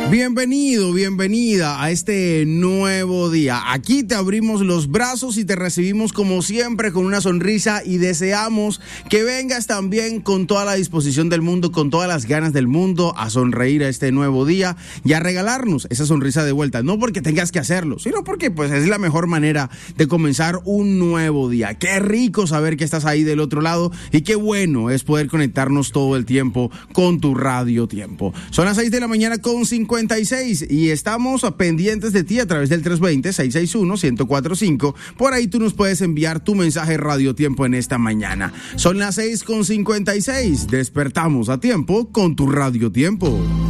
Bienvenido, bienvenida a este nuevo día. Aquí te abrimos los brazos y te recibimos como siempre con una sonrisa y deseamos que vengas también con toda la disposición del mundo, con todas las ganas del mundo a sonreír a este nuevo día y a regalarnos esa sonrisa de vuelta. No porque tengas que hacerlo, sino porque pues es la mejor manera de comenzar un nuevo día. Qué rico saber que estás ahí del otro lado y qué bueno es poder conectarnos todo el tiempo con tu Radio Tiempo. Son las 6 de la mañana con 56 y estamos pendientes de ti a través del 320-661-1045. Por ahí tú nos puedes enviar tu mensaje Radio Tiempo en esta mañana. Son las 6 con 56. Despertamos a tiempo con tu Radio Tiempo.